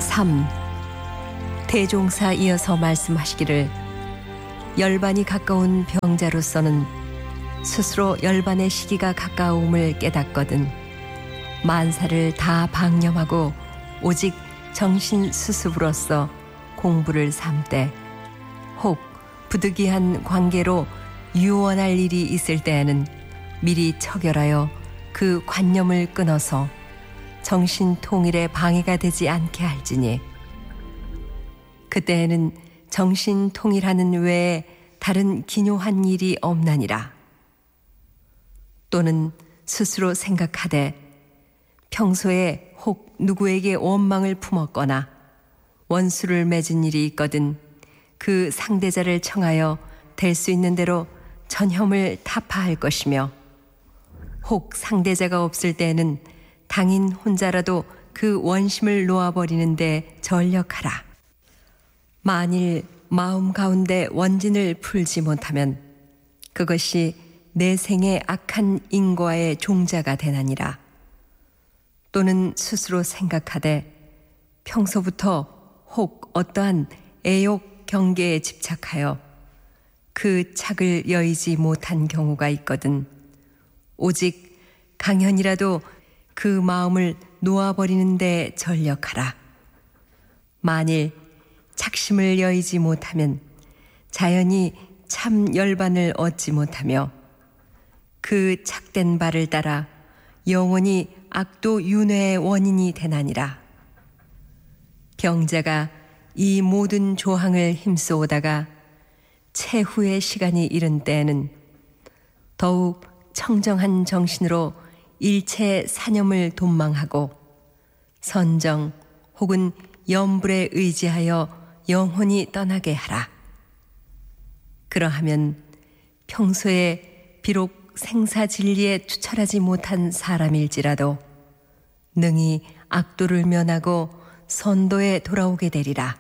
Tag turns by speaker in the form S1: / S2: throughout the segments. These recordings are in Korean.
S1: 3. 대종사 이어서 말씀하시기를 열반이 가까운 병자로서는 스스로 열반의 시기가 가까움을 깨닫거든 만사를 다 방념하고 오직 정신 수습으로서 공부를 삼되 혹 부득이한 관계로 유언할 일이 있을 때에는 미리 처결하여 그 관념을 끊어서 정신 통일에 방해가 되지 않게 할지니 그때에는 정신 통일하는 외에 다른 기묘한 일이 없나니라. 또는 스스로 생각하되 평소에 혹 누구에게 원망을 품었거나 원수를 맺은 일이 있거든 그 상대자를 청하여 될 수 있는 대로 전혐을 타파할 것이며 혹 상대자가 없을 때에는 당인 혼자라도 그 원심을 놓아버리는데 전력하라. 만일 마음 가운데 원진을 풀지 못하면 그것이 내 생의 악한 인과의 종자가 되나니라. 또는 스스로 생각하되 평소부터 혹 어떠한 애욕 경계에 집착하여 그 착을 여의지 못한 경우가 있거든 오직 강연이라도 그 마음을 놓아버리는데 전력하라. 만일 착심을 여의지 못하면 자연히 참 열반을 얻지 못하며 그 착된 바를 따라 영원히 악도 윤회의 원인이 되나니라. 병자가 이 모든 조항을 힘써오다가 최후의 시간이 이른 때에는 더욱 청정한 정신으로 일체 사념을 돈망하고 선정 혹은 염불에 의지하여 영혼이 떠나게 하라. 그러하면 평소에 비록 생사진리에 투철하지 못한 사람일지라도 능히 악도를 면하고 선도에 돌아오게 되리라.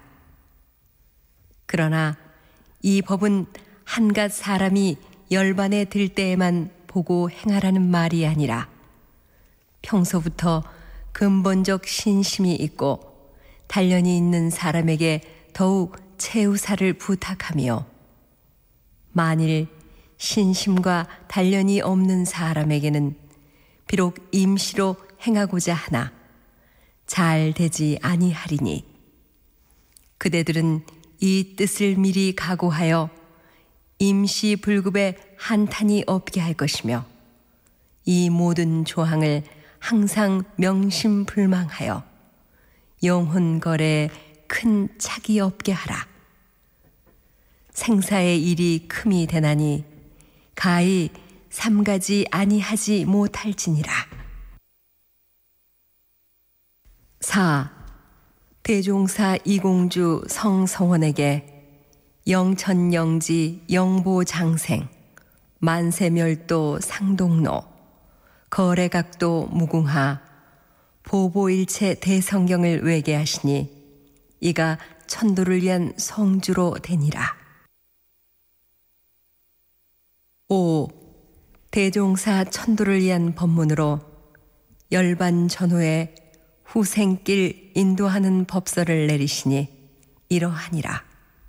S1: 그러나 이 법은 한갓 사람이 열반에 들 때에만 보고 행하라는 말이 아니라 평소부터 근본적 신심이 있고 단련이 있는 사람에게 더욱 채우사를 부탁하며 만일 신심과 단련이 없는 사람에게는 비록 임시로 행하고자 하나 잘 되지 아니하리니 그대들은 이 뜻을 미리 각오하여 임시 불급에 한탄이 없게 할 것이며 이 모든 조항을 항상 명심불망하여 영혼 거래에 큰 착이 없게 하라. 생사의 일이 큼이 되나니 가히 삼가지 아니하지 못할지니라. 4. 대종사 이공주 성성원에게 영천영지 영보장생 만세멸도 상동로 거래각도 무궁하 보보일체 대성경을 외계하시니 이가 천도를 위한 성주로 되니라. 5. 대종사 천도를 위한 법문으로 열반 전후에 후생길 인도하는 법서를 내리시니 이러하니라.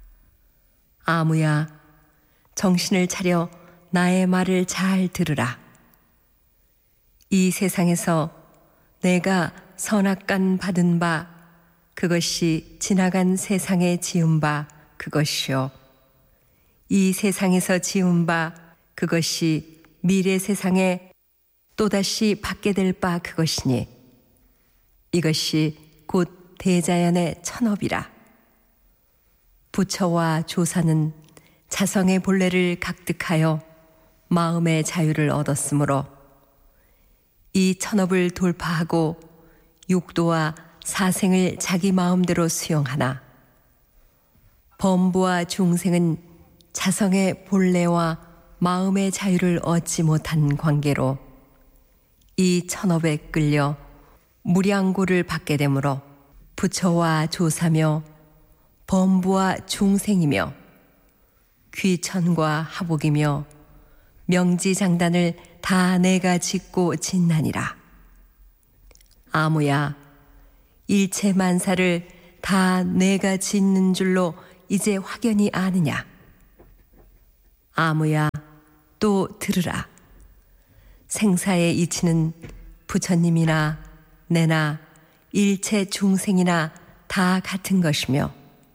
S1: 아무야 정신을 차려 나의 말을 잘 들으라. 이 세상에서 내가 선악간 받은 바 그것이 지나간 세상에 지은 바 그것이요 이 세상에서 지은 바 그것이 미래 세상에 또다시 받게 될 바 그것이니 이것이 곧 대자연의 천업이라. 부처와 조사는 자성의 본래를 각득하여 마음의 자유를 얻었으므로 이 천업을 돌파하고 육도와 사생을 자기 마음대로 수용하나 범부와 중생은 자성의 본래와 마음의 자유를 얻지 못한 관계로 이 천업에 끌려 무량고를 받게 되므로 부처와 조사며 범부와 중생이며 귀천과 하복이며 명지장단을 다 내가 짓고 짓나니라. 아무야 일체 만사를 다 내가 짓는 줄로 이제 확연히 아느냐. 아무야, 또 들으라. 생사의 이치는 부처님이나 내나 일체 중생이나 다 같은 것이며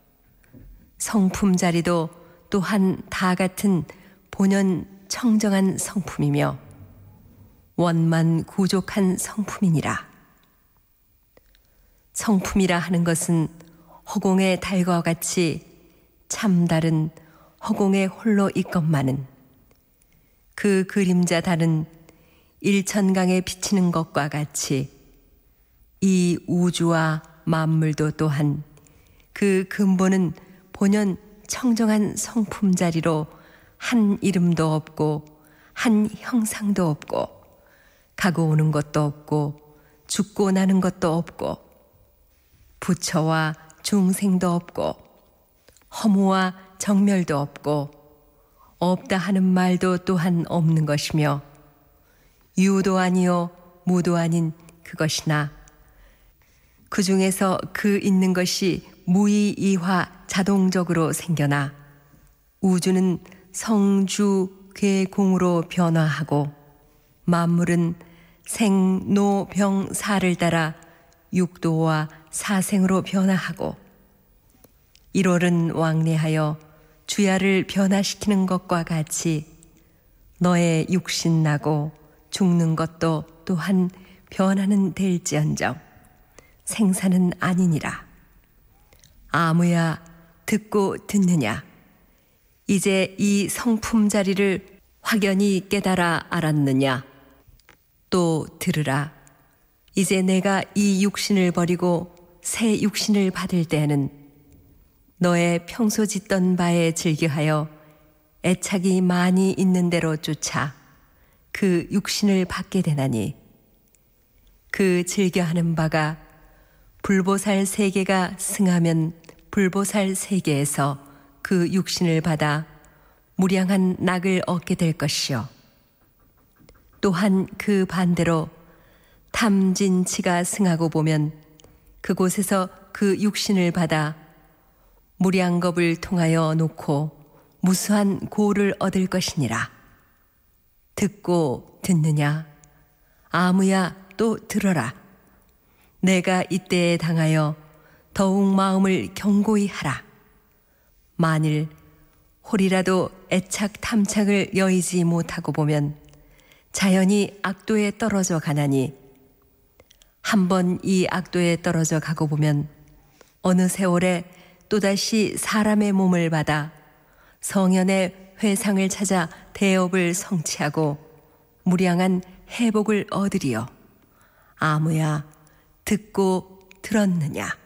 S1: 성품 자리도 또한 다 같은 본연 청정한 성품이며 원만 구족한 성품이니라. 성품이라 하는 것은 허공의 달과 같이 참다른 허공에 홀로 있건만은 그 그림자 다른 일천강에 비치는 것과 같이 이 우주와 만물도 또한 그 근본은 본연 청정한 성품 자리로 한 이름도 없고 한 형상도 없고 가고 오는 것도 없고 죽고 나는 것도 없고 부처와 중생도 없고 허무와 정멸도 없고 없다 하는 말도 또한 없는 것이며 유도 아니요 무도 아닌 그것이나 그 중에서 그 있는 것이 무의이화 자동적으로 생겨나 우주는 성주 괴공으로 변화하고 만물은 생, 노, 병, 사를 따라 육도와 사생으로 변화하고 1월은 왕래하여 주야를 변화시키는 것과 같이 너의 육신 나고 죽는 것도 또한 변화는 될지언정 생사는 아니니라. 아무야, 듣고 듣느냐. 이제 이 성품 자리를 확연히 깨달아 알았느냐. 또 들으라. 이제 내가 이 육신을 버리고 새 육신을 받을 때에는 너의 평소 짓던 바에 즐겨하여 애착이 많이 있는 대로 쫓아 그 육신을 받게 되나니 그 즐겨하는 바가 불보살 세계가 승하면 불보살 세계에서 그 육신을 받아 무량한 낙을 얻게 될 것이요. 또한 그 반대로 탐진치가 승하고 보면 그곳에서 그 육신을 받아 무량겁을 통하여 놓고 무수한 고를 얻을 것이니라. 듣고 듣느냐. 아무야, 또 들어라. 내가 이때에 당하여 더욱 마음을 견고히 하라. 만일 홀이라도 애착 탐착을 여의지 못하고 보면 자연히 악도에 떨어져 가나니 한번 이 악도에 떨어져 가고 보면 어느 세월에 또다시 사람의 몸을 받아 성현의 회상을 찾아 대업을 성취하고 무량한 회복을 얻으리요. 아무야, 듣고 들었느냐.